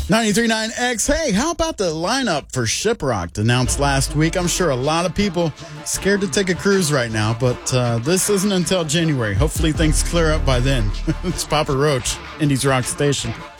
93.9X. Hey, how about the lineup for Shiprocked announced last week? I'm sure a lot of people scared to take a cruise right now, but this isn't until January. Hopefully things clear up by then. It's Papa Roach, Indies Rock Station.